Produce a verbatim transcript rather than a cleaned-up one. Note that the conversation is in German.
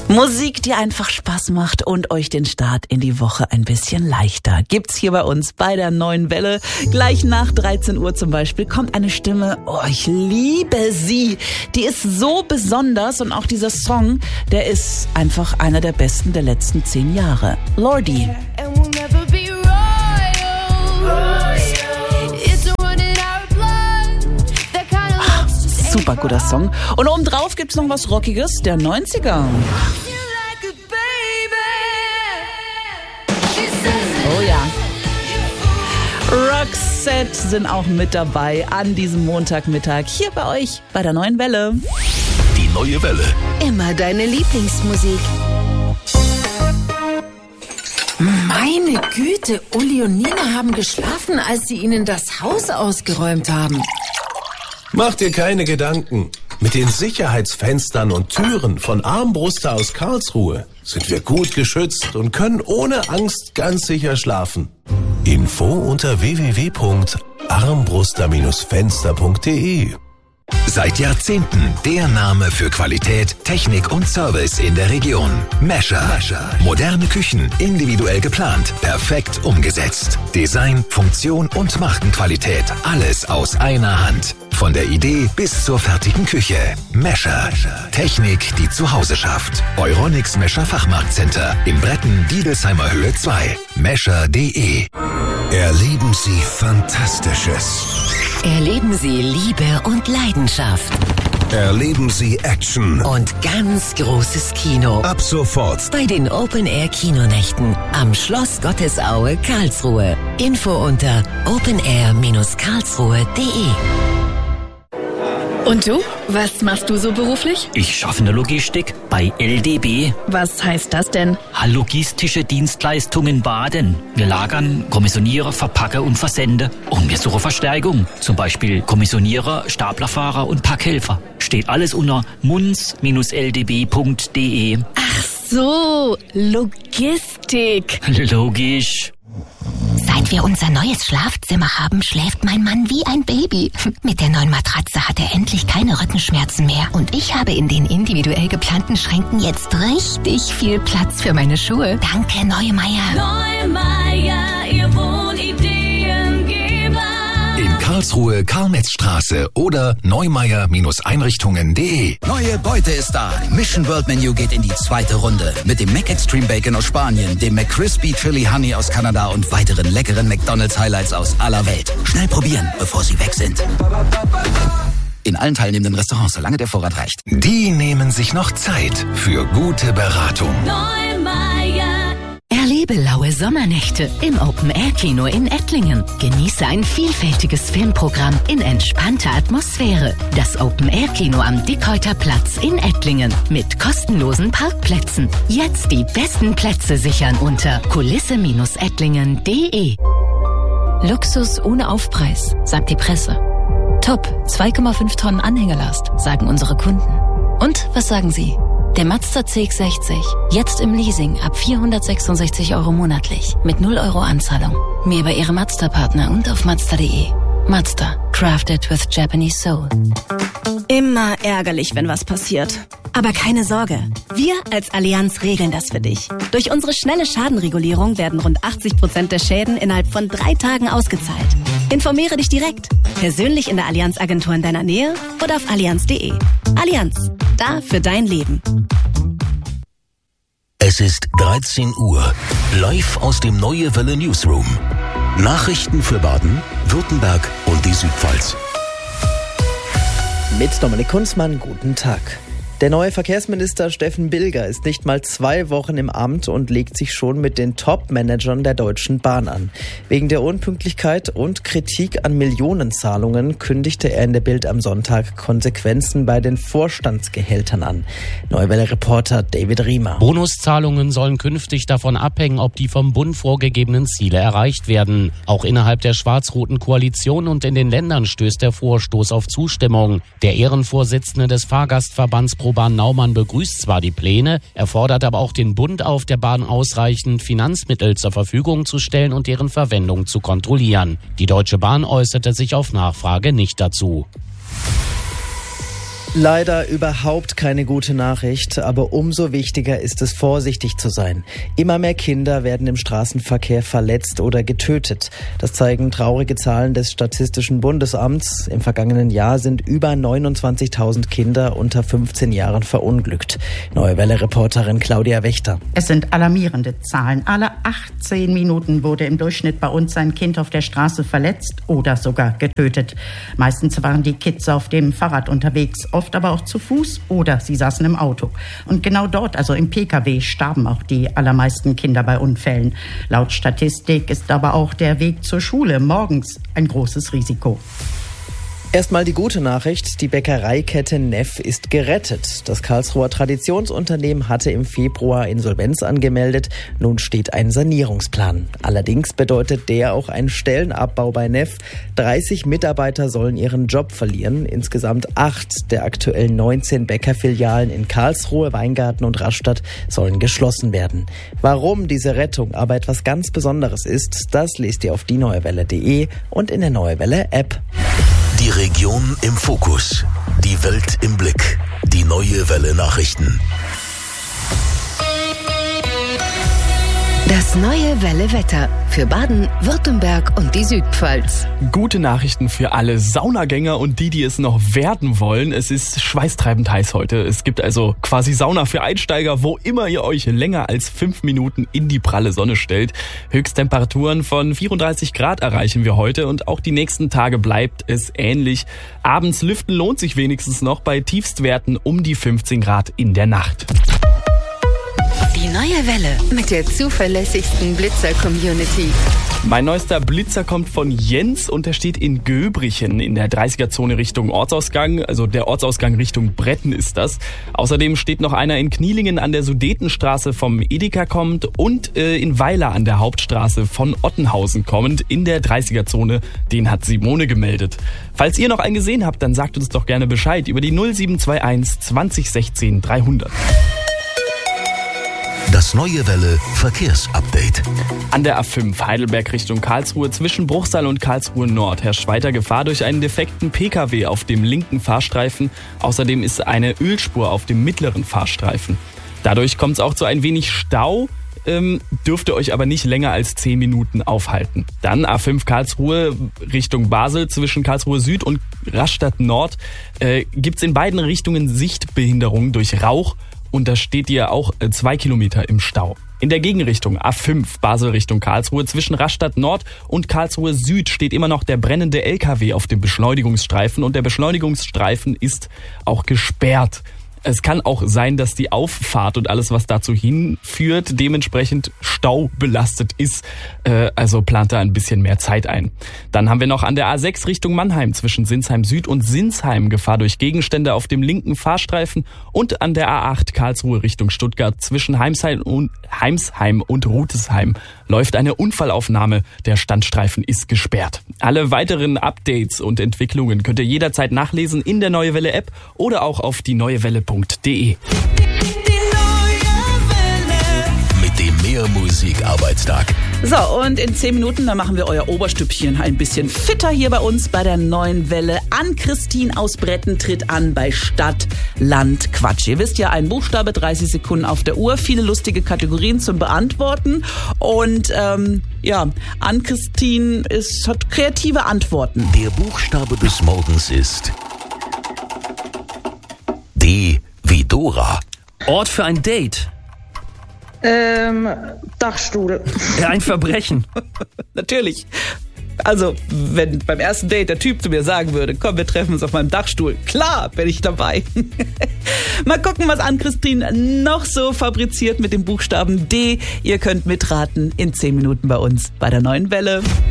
Musik, die einfach Spaß macht und euch den Start in die Woche ein bisschen leichter. Gibt's hier bei uns bei der Neuen Welle. Gleich nach dreizehn Uhr zum Beispiel kommt eine Stimme, oh, ich liebe sie. Die ist so besonders und auch dieser Song, der ist einfach einer der besten der letzten zehn Jahre. Lordi. Super guter Song. Und obendrauf gibt's noch was Rockiges der neunziger. Oh ja. Roxette sind auch mit dabei an diesem Montagmittag hier bei euch bei der Neuen Welle. Die Neue Welle. Immer deine Lieblingsmusik. Meine Güte, Uli und Nina haben geschlafen, als sie ihnen das Haus ausgeräumt haben. Mach dir keine Gedanken. Mit den Sicherheitsfenstern und Türen von Armbruster aus Karlsruhe sind wir gut geschützt und können ohne Angst ganz sicher schlafen. Info unter w w w punkt armbruster Bindestrich fenster punkt d e. Seit Jahrzehnten der Name für Qualität, Technik und Service in der Region. Mescher. Moderne Küchen, individuell geplant, perfekt umgesetzt. Design, Funktion und Markenqualität. Alles aus einer Hand. Von der Idee bis zur fertigen Küche. Mescher. Technik, die zu Hause schafft. Euronics Mescher Fachmarktcenter in Bretten, Diedelsheimer Höhe zwei. Mescher punkt d e. Erleben Sie Fantastisches. Erleben Sie Liebe und Leidenschaft. Erleben Sie Action. Und ganz großes Kino. Ab sofort Bei den Open-Air-Kinonächten am Schloss Gottesaue, Karlsruhe. Info unter open air Bindestrich karlsruhe punkt d e. Und du? Was machst du so beruflich? Ich schaffe in der Logistik bei L D B. Was heißt das denn? Logistische Dienstleistungen Baden. Wir lagern, kommissionieren, verpacken und versenden. Und wir suchen Verstärkung. Zum Beispiel Kommissionierer, Staplerfahrer und Packhelfer. Steht alles unter munz Bindestrich l d b punkt d e. Ach so, Logistik. Logisch. Seit wir unser neues Schlafzimmer haben, schläft mein Mann wie ein Baby. Mit der neuen Matratze hat er endlich keine Rückenschmerzen mehr. Und ich habe in den individuell geplanten Schränken jetzt richtig viel Platz für meine Schuhe. Danke, Neumeier. Neumeier, ihr Wohnideengeber. In Karlsruhe, Karl-Metz-Straße oder neumeier Bindestrich einrichtungen punkt d e. Neue Beute ist da. Mission World Menu geht in die zweite Runde. Mit dem Mac Extreme Bacon aus Spanien, dem McCrispy Chili Honey aus Kanada und weiteren leckeren McDonald's Highlights aus aller Welt. Schnell probieren, bevor sie weg sind. In allen teilnehmenden Restaurants, solange der Vorrat reicht. Die nehmen sich noch Zeit für gute Beratung. Neumeier. Erlebe laue Sommernächte im Open-Air-Kino in Ettlingen. Genieße ein vielfältiges Filmprogramm in entspannter Atmosphäre. Das Open-Air-Kino am Dickhäuter Platz in Ettlingen mit kostenlosen Parkplätzen. Jetzt die besten Plätze sichern unter kulisse Bindestrich ettlingen punkt d e. Luxus ohne Aufpreis, sagt die Presse. Top, zwei Komma fünf Tonnen Anhängerlast, sagen unsere Kunden. Und was sagen Sie? Der Mazda C X sechzig, jetzt im Leasing ab vierhundertsechsundsechzig Euro monatlich, mit null Euro Anzahlung. Mehr bei Ihrem Mazda-Partner und auf mazda punkt d e. Mazda, crafted with Japanese soul. Immer ärgerlich, wenn was passiert. Aber keine Sorge, wir als Allianz regeln das für dich. Durch unsere schnelle Schadenregulierung werden rund achtzig Prozent der Schäden innerhalb von drei Tagen ausgezahlt. Informiere dich direkt, persönlich in der Allianz-Agentur in deiner Nähe oder auf allianz punkt d e. Allianz, da für dein Leben. Es ist dreizehn Uhr. Live aus dem Neue Welle Newsroom. Nachrichten für Baden, Württemberg und die Südpfalz. Mit Dominik Kunzmann, guten Tag. Der neue Verkehrsminister Steffen Bilger ist nicht mal zwei Wochen im Amt und legt sich schon mit den Top-Managern der Deutschen Bahn an. Wegen der Unpünktlichkeit und Kritik an Millionenzahlungen kündigte er in der Bild am Sonntag Konsequenzen bei den Vorstandsgehältern an. Neuwelle-Reporter David Riemer. Bonuszahlungen sollen künftig davon abhängen, ob die vom Bund vorgegebenen Ziele erreicht werden. Auch innerhalb der schwarz-roten Koalition und in den Ländern stößt der Vorstoß auf Zustimmung. Der Ehrenvorsitzende des Fahrgastverbands Bahn Naumann begrüßt zwar die Pläne, er fordert aber auch den Bund auf, der Bahn ausreichend Finanzmittel zur Verfügung zu stellen und deren Verwendung zu kontrollieren. Die Deutsche Bahn äußerte sich auf Nachfrage nicht dazu. Leider überhaupt keine gute Nachricht, aber umso wichtiger ist es, vorsichtig zu sein. Immer mehr Kinder werden im Straßenverkehr verletzt oder getötet. Das zeigen traurige Zahlen des Statistischen Bundesamts. Im vergangenen Jahr sind über neunundzwanzigtausend Kinder unter fünfzehn Jahren verunglückt. Neue Welle-Reporterin Claudia Wächter. Es sind alarmierende Zahlen. Alle achtzehn Minuten wurde im Durchschnitt bei uns ein Kind auf der Straße verletzt oder sogar getötet. Meistens waren die Kids auf dem Fahrrad unterwegs, oft aber auch zu Fuß oder sie saßen im Auto. Und genau dort, also im Pkw, starben auch die allermeisten Kinder bei Unfällen. Laut Statistik ist aber auch der Weg zur Schule morgens ein großes Risiko. Erstmal die gute Nachricht, die Bäckereikette Neff ist gerettet. Das Karlsruher Traditionsunternehmen hatte im Februar Insolvenz angemeldet. Nun steht ein Sanierungsplan. Allerdings bedeutet der auch einen Stellenabbau bei Neff. dreißig Mitarbeiter sollen ihren Job verlieren. Insgesamt acht der aktuell neunzehn Bäckerfilialen in Karlsruhe, Weingarten und Rastatt sollen geschlossen werden. Warum diese Rettung aber etwas ganz Besonderes ist, das lest ihr auf die neue welle punkt de und in der Neue Welle App. Die Region im Fokus. Die Welt im Blick. Die Neue Welle Nachrichten. Das Neue Welle Wetter für Baden, Württemberg und die Südpfalz. Gute Nachrichten für alle Saunagänger und die, die es noch werden wollen. Es ist schweißtreibend heiß heute. Es gibt also quasi Sauna für Einsteiger, wo immer ihr euch länger als fünf Minuten in die pralle Sonne stellt. Höchsttemperaturen von vierunddreißig Grad erreichen wir heute und auch die nächsten Tage bleibt es ähnlich. Abends lüften lohnt sich wenigstens noch bei Tiefstwerten um die fünfzehn Grad in der Nacht. Die Neue Welle mit der zuverlässigsten Blitzer-Community. Mein neuester Blitzer kommt von Jens und der steht in Göbrichen in der dreißiger-Zone Richtung Ortsausgang. Also der Ortsausgang Richtung Bretten ist das. Außerdem steht noch einer in Knielingen an der Sudetenstraße vom Edeka kommend und äh, in Weiler an der Hauptstraße von Ottenhausen kommend in der dreißiger-Zone. Den hat Simone gemeldet. Falls ihr noch einen gesehen habt, dann sagt uns doch gerne Bescheid über die null sieben zwei eins zwanzig sechzehn dreihundert. Das Neue Welle Verkehrsupdate. An der A fünf Heidelberg Richtung Karlsruhe zwischen Bruchsal und Karlsruhe Nord herrscht weiter Gefahr durch einen defekten Pkw auf dem linken Fahrstreifen. Außerdem ist eine Ölspur auf dem mittleren Fahrstreifen. Dadurch kommt es auch zu ein wenig Stau. Ähm, dürfte euch aber nicht länger als zehn Minuten aufhalten. Dann A fünf Karlsruhe Richtung Basel zwischen Karlsruhe Süd und Rastatt Nord äh, gibt es in beiden Richtungen Sichtbehinderungen durch Rauch. Und da steht ihr auch zwei Kilometer im Stau. In der Gegenrichtung A fünf Basel Richtung Karlsruhe zwischen Rastatt Nord und Karlsruhe Süd steht immer noch der brennende L K W auf dem Beschleunigungsstreifen und der Beschleunigungsstreifen ist auch gesperrt. Es kann auch sein, dass die Auffahrt und alles, was dazu hinführt, dementsprechend staubelastet ist. Äh, also plant da ein bisschen mehr Zeit ein. Dann haben wir noch an der A sechs Richtung Mannheim zwischen Sinsheim Süd und Sinsheim Gefahr durch Gegenstände auf dem linken Fahrstreifen und an der A acht Karlsruhe Richtung Stuttgart zwischen Heimsheim und, Heimsheim und Rutesheim läuft eine Unfallaufnahme. Der Standstreifen ist gesperrt. Alle weiteren Updates und Entwicklungen könnt ihr jederzeit nachlesen in der Neue Welle App oder auch auf die neue welle punkt de. Mit dem Mehr-Musik-Arbeitstag. So, und in zehn Minuten, da machen wir euer Oberstübchen ein bisschen fitter hier bei uns bei der Neuen Welle. Ann-Christine aus Bretten tritt an bei Stadt, Land, Quatsch. Ihr wisst ja, ein Buchstabe, dreißig Sekunden auf der Uhr, viele lustige Kategorien zum Beantworten. Und ähm, ja, Ann-Christine ist, hat kreative Antworten. Der Buchstabe des Morgens ist D wie Dora. Ort für ein Date. Ähm, Dachstuhl. Ein Verbrechen. Natürlich. Also, wenn beim ersten Date der Typ zu mir sagen würde, komm, wir treffen uns auf meinem Dachstuhl, klar, bin ich dabei. Mal gucken, was Ann-Christine noch so fabriziert mit dem Buchstaben D. Ihr könnt mitraten in zehn Minuten bei uns bei der Neuen Welle.